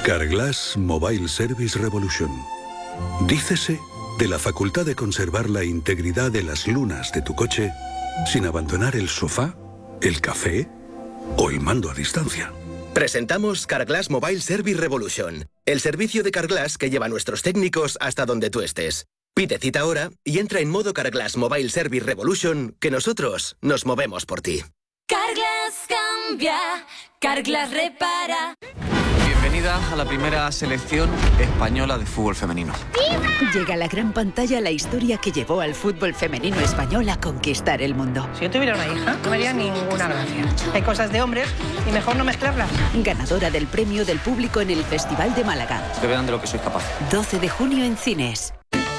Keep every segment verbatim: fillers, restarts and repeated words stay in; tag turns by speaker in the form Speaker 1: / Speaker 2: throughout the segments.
Speaker 1: Carglass Mobile Service Revolution. Dícese de la facultad de conservar la integridad de las lunas de tu coche sin abandonar el sofá, el café o el mando a distancia.
Speaker 2: Presentamos Carglass Mobile Service Revolution, el servicio de Carglass que lleva a nuestros técnicos hasta donde tú estés. Pide cita ahora y entra en modo Carglass Mobile Service Revolution, que nosotros nos movemos por ti.
Speaker 3: Carglass cambia, Carglass repara.
Speaker 4: Bienvenida a la primera selección española de fútbol femenino.
Speaker 5: ¡Viva! Llega a la gran pantalla la historia que llevó al fútbol femenino español a conquistar el mundo.
Speaker 6: Si yo tuviera una hija, no me haría ninguna gracia. Hay cosas de hombres y mejor no mezclarlas.
Speaker 5: Ganadora del premio del público en el Festival de Málaga.
Speaker 4: Que vean de lo que soy capaz.
Speaker 5: doce de junio en cines.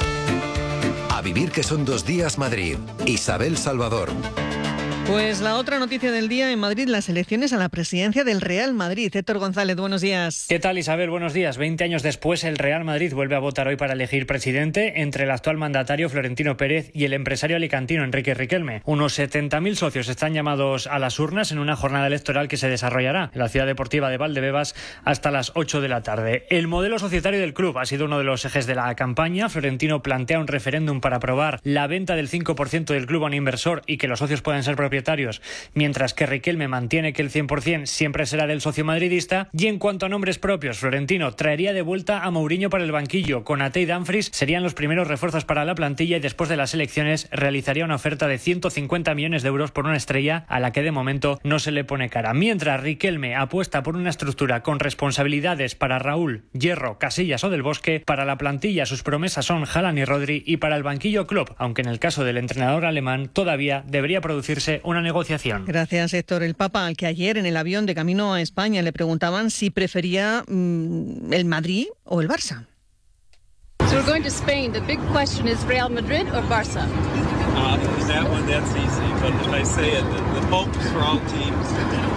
Speaker 7: A vivir que son dos días Madrid. Isabel Salvador.
Speaker 8: Pues la otra noticia del día en Madrid, las elecciones a la presidencia del Real Madrid. Héctor González, buenos días.
Speaker 9: ¿Qué tal, Isabel? Buenos días. Veinte años después, el Real Madrid vuelve a votar hoy para elegir presidente entre el actual mandatario Florentino Pérez y el empresario alicantino Enrique Riquelme. Unos setenta mil socios están llamados a las urnas en una jornada electoral que se desarrollará en la ciudad deportiva de Valdebebas hasta las ocho de la tarde. El modelo societario del club ha sido uno de los ejes de la campaña. Florentino plantea un referéndum para aprobar la venta del cinco por ciento del club a un inversor y que los socios puedan ser propietarios, mientras que Riquelme mantiene que el cien por ciento siempre será del socio madridista. Y en cuanto a nombres propios, Florentino traería de vuelta a Mourinho para el banquillo. Konaté y Dumfries serían los primeros refuerzos para la plantilla y después de las elecciones realizaría una oferta de ciento cincuenta millones de euros por una estrella a la que de momento no se le pone cara. Mientras Riquelme apuesta por una estructura con responsabilidades para Raúl, Hierro, Casillas o Del Bosque, para la plantilla sus promesas son Haaland y Rodri y para el banquillo Klopp, aunque en el caso del entrenador alemán todavía debería producirse una negociación.
Speaker 8: Gracias, Héctor. El Papa, al que ayer en el avión de camino a España le preguntaban si prefería mmm, el Madrid o el Barça.
Speaker 10: So we're going to Spain. The big question is Real Madrid or Barça?
Speaker 11: Uh, that one, that's easy. But if I say it, the, the hope is for all teams.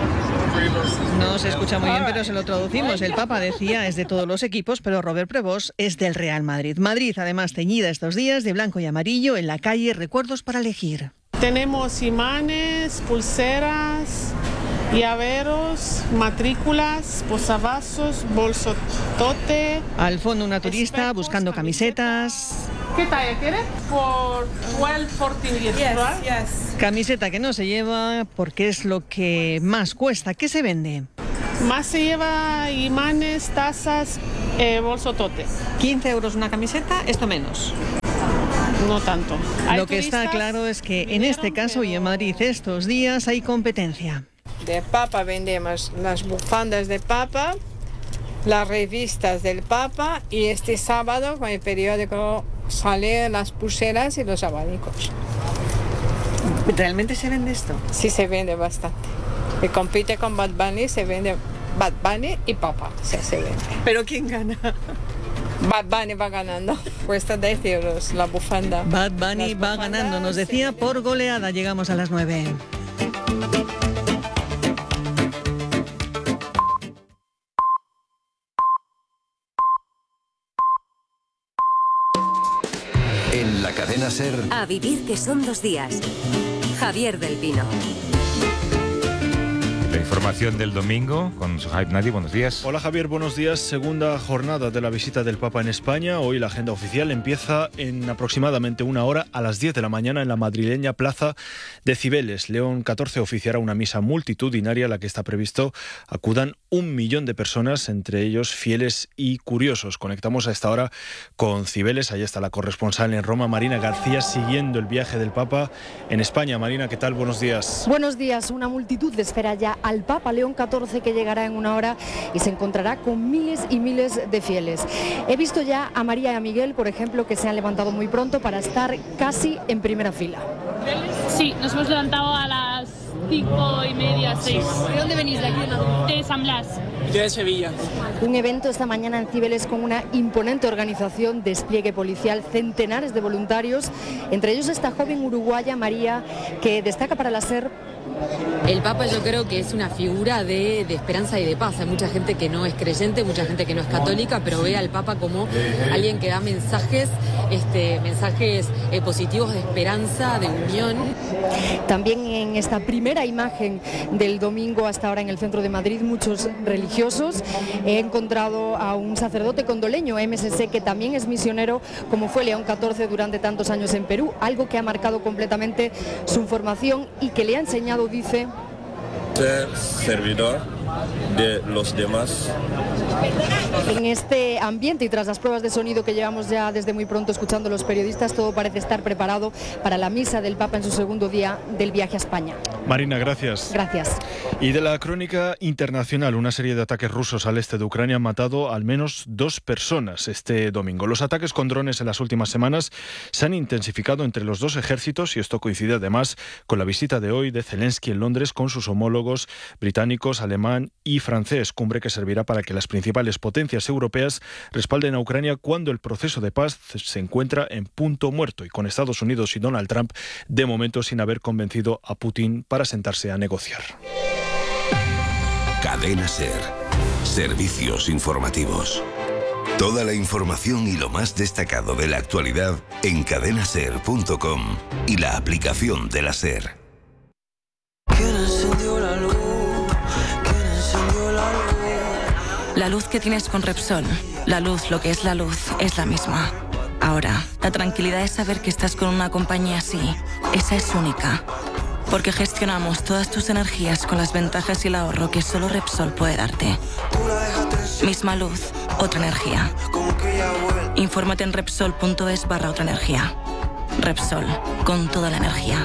Speaker 8: No se escucha muy bien, pero se lo traducimos. El Papa decía es de todos los equipos, pero Robert Prevost es del Real Madrid. Madrid, además, teñida estos días de blanco y amarillo. En la calle, recuerdos para elegir.
Speaker 12: Tenemos imanes, pulseras, llaveros, matrículas, posavasos, bolsotote.
Speaker 8: Al fondo una turista buscando camisetas.
Speaker 12: ¿Qué talla quieres? Por doce, catorce, diez, ¿verdad?
Speaker 8: Yes, yes. Camiseta que no se lleva porque es lo que más cuesta. ¿Qué se vende?
Speaker 12: Más se lleva imanes, tazas, eh, bolsotote.
Speaker 8: quince euros una camiseta, esto menos.
Speaker 12: No tanto.
Speaker 8: Lo que está claro es que en este caso y en Madrid estos días hay competencia.
Speaker 13: De Papa vendemos las bufandas de Papa, las revistas del Papa y este sábado con el periódico salen las pulseras y los abanicos.
Speaker 8: ¿Realmente se vende esto?
Speaker 13: Sí, se vende bastante. Y compite con Bad Bunny, se vende Bad Bunny y Papa. O sea, se vende.
Speaker 8: ¿Pero quién gana?
Speaker 13: Bad Bunny va ganando, cuesta diez euros la bufanda.
Speaker 8: Bad Bunny va ganando, nos decía por goleada. Llegamos a las nueve.
Speaker 7: En la cadena SER.
Speaker 3: A vivir que son dos días. Javier del Pino.
Speaker 14: La información del domingo con Sohaib Nadi. Buenos días.
Speaker 15: Hola Javier, buenos días. Segunda jornada de la visita del Papa en España. Hoy la agenda oficial empieza en aproximadamente una hora a las diez de la mañana en la madrileña Plaza de Cibeles. León catorce oficiará una misa multitudinaria a la que está previsto acudan un millón de personas, entre ellos fieles y curiosos. Conectamos a esta hora con Cibeles. Allí está la corresponsal en Roma, Marina García, siguiendo el viaje del Papa en España. Marina, ¿qué tal? Buenos días.
Speaker 16: Buenos días. Una multitud espera ya al Papa León catorce, que llegará en una hora y se encontrará con miles y miles de fieles. He visto ya a María y a Miguel, por ejemplo, que se han levantado muy pronto para estar casi en primera fila.
Speaker 17: Sí, nos hemos levantado a las cinco y media, seis.
Speaker 16: ¿De dónde venís? ¿De aquí?
Speaker 17: De San Blas.
Speaker 16: Yo de Sevilla. Un evento esta mañana en Cibeles con una imponente organización, despliegue policial, centenares de voluntarios, entre ellos esta joven uruguaya, María, que destaca para la SER
Speaker 18: El Papa yo creo que es una figura de, de esperanza y de paz. Hay mucha gente que no es creyente, mucha gente que no es católica, pero ve al Papa como alguien que da mensajes, este, mensajes eh, positivos de esperanza, de unión.
Speaker 16: También en esta primera imagen del domingo hasta ahora en el centro de Madrid, muchos religiosos. He encontrado a un sacerdote condoleño, M S C, que también es misionero, como fue León catorce durante tantos años en Perú, algo que ha marcado completamente su formación y que le ha enseñado, dice,
Speaker 19: ser servidor de los demás.
Speaker 16: En este ambiente y tras las pruebas de sonido que llevamos ya desde muy pronto escuchando los periodistas, todo parece estar preparado para la misa del Papa en su segundo día del viaje a España.
Speaker 15: Marina, gracias.
Speaker 16: Gracias.
Speaker 15: Y de la crónica internacional, una serie de ataques rusos al este de Ucrania han matado al menos dos personas este domingo. Los ataques con drones en las últimas semanas se han intensificado entre los dos ejércitos y esto coincide además con la visita de hoy de Zelensky en Londres con sus homólogos británicos, alemán y francés, cumbre que servirá para que las principales potencias europeas respalden a Ucrania cuando el proceso de paz se encuentra en punto muerto y con Estados Unidos y Donald Trump de momento sin haber convencido a Putin para sentarse a negociar.
Speaker 20: Cadena SER. Servicios informativos. Toda la información y lo más destacado de la actualidad en cadena ser punto com y la aplicación de la SER.
Speaker 21: ¿Quién encendió la luz? ¿Quién encendió la luz? La luz que tienes con Repsol. La luz, lo que es la luz, es la misma. Ahora, la tranquilidad es saber que estás con una compañía así. Esa es única. Porque gestionamos todas tus energías con las ventajas y el ahorro que solo Repsol puede darte. Misma luz, otra energía. Infórmate en Repsol punto es barra otra energía. Repsol, con toda la energía.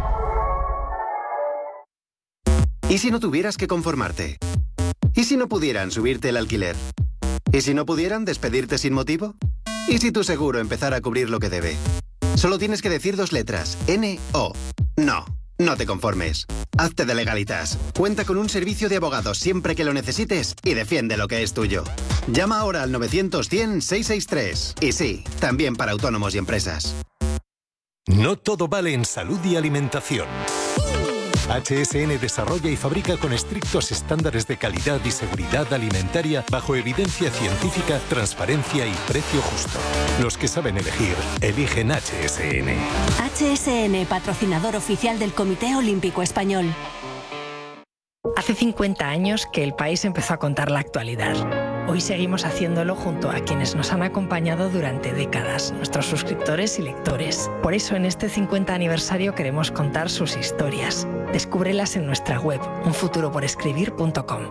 Speaker 22: ¿Y si no tuvieras que conformarte? ¿Y si no pudieran subirte el alquiler? ¿Y si no pudieran despedirte sin motivo? ¿Y si tu seguro empezara a cubrir lo que debe? Solo tienes que decir dos letras, N O. No. No te conformes. Hazte de Legalitas. Cuenta con un servicio de abogados siempre que lo necesites y defiende lo que es tuyo. Llama ahora al novecientos cien seiscientos sesenta y tres. Y sí, también para autónomos y empresas.
Speaker 23: No todo vale en salud y alimentación. H S N desarrolla y fabrica con estrictos estándares de calidad y seguridad alimentaria bajo evidencia científica, transparencia y precio justo. Los que saben elegir, eligen H S N.
Speaker 3: H S N, patrocinador oficial del Comité Olímpico Español.
Speaker 24: Hace cincuenta años que el país empezó a contar la actualidad. Hoy seguimos haciéndolo junto a quienes nos han acompañado durante décadas, nuestros suscriptores y lectores. Por eso en este cincuenta aniversario queremos contar sus historias. Descúbrelas en nuestra web, un futuro por escribir punto com.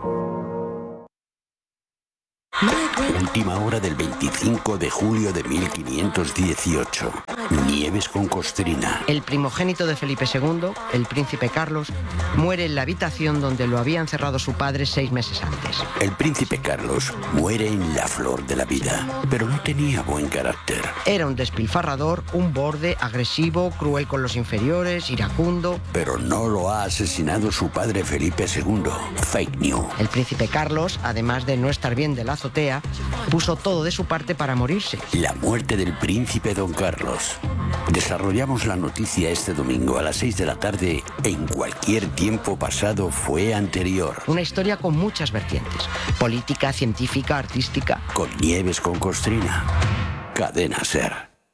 Speaker 25: Última hora del veinticinco de julio de mil quinientos dieciocho. Nieves con Costrina.
Speaker 26: El primogénito de Felipe segundo, el príncipe Carlos, muere en la habitación donde lo había encerrado su padre seis meses antes.
Speaker 25: El príncipe Carlos muere en la flor de la vida, pero no tenía buen carácter.
Speaker 26: Era un despilfarrador, un borde, agresivo, cruel con los inferiores, iracundo.
Speaker 25: Pero no lo ha asesinado su padre Felipe segundo. Fake news.
Speaker 26: El príncipe Carlos, además de no estar bien de la azotea, puso todo de su parte para morirse.
Speaker 25: La muerte del príncipe Don Carlos. Desarrollamos la noticia este domingo a las seis de la tarde. En cualquier tiempo pasado fue anterior.
Speaker 26: Una historia con muchas vertientes. Política, científica, artística.
Speaker 25: Con Nieves con Costrina. Cadena SER.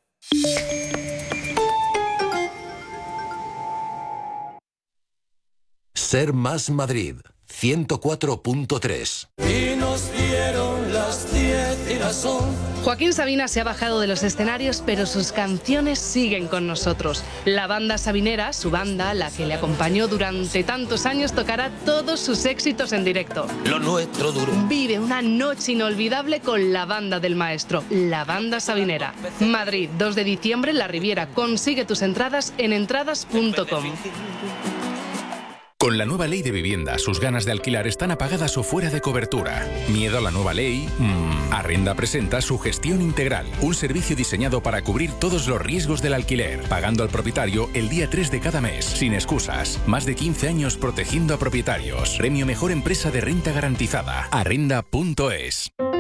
Speaker 7: SER más Madrid, ciento cuatro punto tres.
Speaker 21: Y nos dieron las diez y las once.
Speaker 27: Joaquín Sabina se ha bajado de los escenarios, pero sus canciones siguen con nosotros. La banda Sabinera, su banda, la que le acompañó durante tantos años, tocará todos sus éxitos en directo.
Speaker 21: Lo nuestro duro.
Speaker 27: Vive una noche inolvidable con la banda del maestro, la banda Sabinera. Madrid, dos de diciembre, La Riviera. Consigue tus entradas en entradas punto com.
Speaker 28: Con la nueva ley de vivienda, sus ganas de alquilar están apagadas o fuera de cobertura. ¿Miedo a la nueva ley? Mm. Arrenda presenta su gestión integral, un servicio diseñado para cubrir todos los riesgos del alquiler, pagando al propietario el día tres de cada mes, sin excusas. Más de quince años protegiendo a propietarios. Premio Mejor Empresa de Renta Garantizada. Arrenda punto es.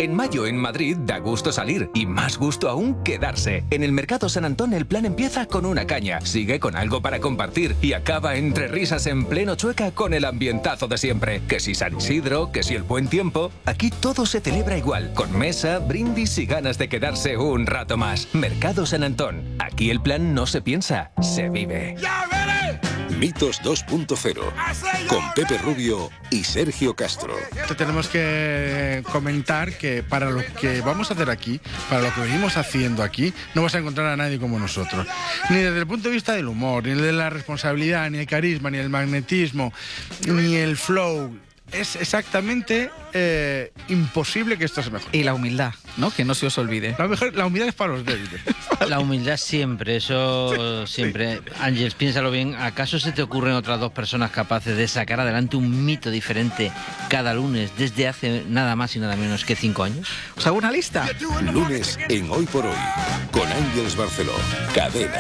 Speaker 1: En mayo en Madrid da gusto salir y más gusto aún quedarse. En el Mercado San Antón el plan empieza con una caña, sigue con algo para compartir y acaba entre risas en pleno Chueca con el ambientazo de siempre. Que si San Isidro, que si el buen tiempo, aquí todo se celebra igual, con mesa, brindis y ganas de quedarse un rato más. Mercado San Antón. Aquí el plan no se piensa, se vive.
Speaker 2: Mitos dos punto cero con Pepe Rubio y Sergio Castro.
Speaker 4: Te tenemos que comentar que para lo que vamos a hacer aquí, para lo que venimos haciendo aquí, no vas a encontrar a nadie como nosotros. Ni desde el punto de vista del humor, ni de la responsabilidad, ni el carisma, ni el magnetismo, ni el flow. Es exactamente eh, imposible que esto se mejore.
Speaker 5: Y la humildad, ¿no? Que no se os olvide.
Speaker 4: La, mejor, la humildad es para los débiles.
Speaker 6: La humildad siempre, eso siempre. Ángeles, piénsalo bien. ¿Acaso se te ocurren otras dos personas capaces de sacar adelante un mito diferente cada lunes desde hace nada más y nada menos que cinco años?
Speaker 5: ¿Os hago una lista?
Speaker 2: Lunes en Hoy por Hoy, con Ángeles Barceló. Cadena